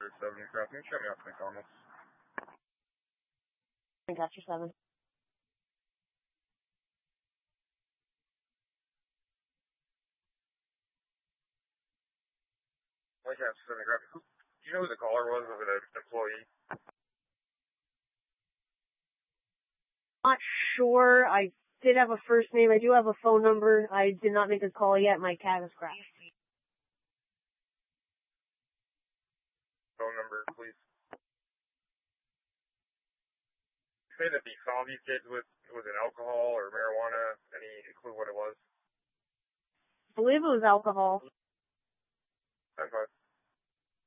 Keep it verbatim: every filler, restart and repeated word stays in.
Lancaster seven, Craft. Can you show me off McDonald's? Lancaster seven. Lancaster seven, Craft. Do you know who the caller was? Was it an employee? Not sure. I did have a first name. I do have a phone number. I did not make a call yet. My cat is crashed. Phone number, please. You say that he saw these kids with, was it alcohol or marijuana? Any clue what it was? I believe it was alcohol. That's fine.